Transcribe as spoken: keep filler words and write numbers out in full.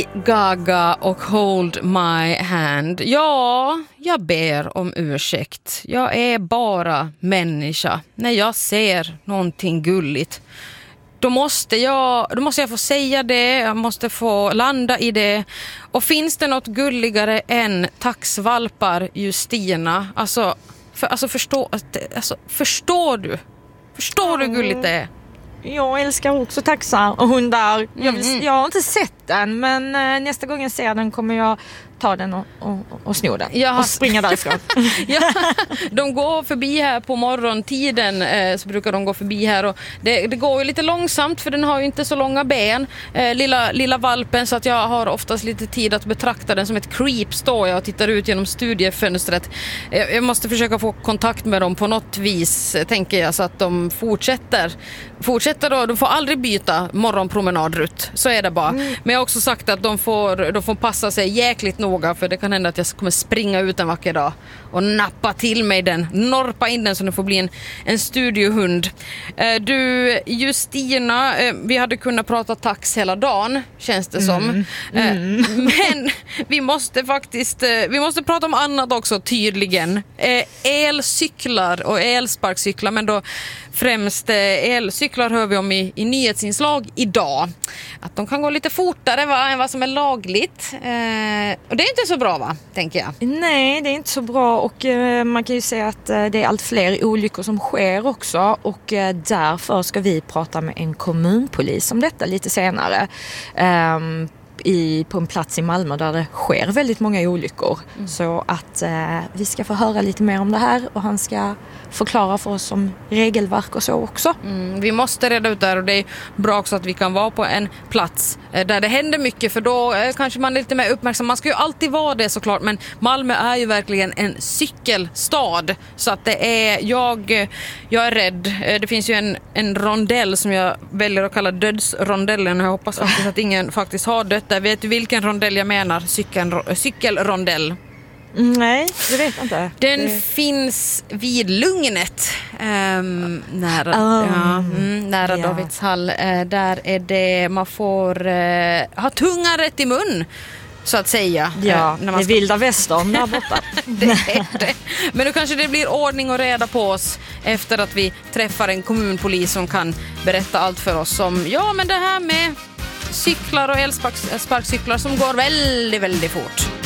Gaga och Hold My Hand. Ja, jag ber om ursäkt. Jag är bara människa. När jag ser någonting gulligt, då måste jag, då måste jag få säga det. Jag måste få landa i det. Och finns det något gulligare än taxvalpar, Justina? Alltså, för, alltså, förstå, alltså förstår du? Förstår du hur gulligt det är? Jag älskar också taxar och hundar. Jag, vill, Mm. jag har inte sett den, men eh, nästa gång jag ser den kommer jag ta den och, och, och sno den. Jag har- Och springa därifrån. Ja, de går förbi här på morgontiden, eh, så brukar de gå förbi här, och det, det går ju lite långsamt för den har ju inte så långa ben, eh, lilla, lilla valpen, så att jag har oftast lite tid att betrakta den som ett creep. Står jag och tittar ut genom studiefönstret. Jag, jag måste försöka få kontakt med dem på något vis, eh, tänker jag, så att de fortsätter fortsätter då. De får aldrig byta morgonpromenadrutt, så är det bara. Mm. Men jag har också sagt att de får, de får passa sig jäkligt noga, för det kan hända att jag kommer springa ut en vacker dag och nappa till mig den, norpa in den så den får bli en, en studiohund. Eh, du, Justina, eh, vi hade kunnat prata tax hela dagen, känns det som. Mm. Mm. Eh, men vi måste faktiskt, eh, vi måste prata om annat också, tydligen. Eh, elcyklar och elsparkcyklar, men då främst eh, elcyklar hör vi om i, i nyhetsinslag idag. Att de kan gå lite fortare, va, än vad som är lagligt. Eh, och det är inte så bra, va, tänker jag. Nej, det är inte så bra, och eh, man kan ju säga att eh, det är allt fler olyckor som sker också, och eh, därför ska vi prata med en kommunpolis om detta lite senare. Ehm, I, på en plats i Malmö där det sker väldigt många olyckor. Mm. Så att eh, vi ska få höra lite mer om det här, och han ska förklara för oss om regelverk och så också. Mm, vi måste reda ut det här, och det är bra också att vi kan vara på en plats eh, där det händer mycket, för då eh, kanske man är lite mer uppmärksam. Man ska ju alltid vara det, såklart, men Malmö är ju verkligen en cykelstad, så att det är, jag, jag är rädd. Eh, det finns ju en, en rondell som jag väljer att kalla dödsrondellen, och jag hoppas faktiskt att ingen faktiskt har dött där. Vet du vilken rondell jag menar? Cykel, cykelrondell. Nej, det vet jag inte. Den det... finns vid Lugnet, um, nära, um, ja, mm, nära ja. Davidshall. Uh, där är det, man får uh, ha tungan rätt i mun, så att säga. Ja, uh, när man det ska... vilda västern där borta. Det är det. Men nu kanske det blir ordning och reda på oss efter att vi träffar en kommunpolis som kan berätta allt för oss om, ja, men det här med cyklar och elsparkcyklar som går väldigt, väldigt fort.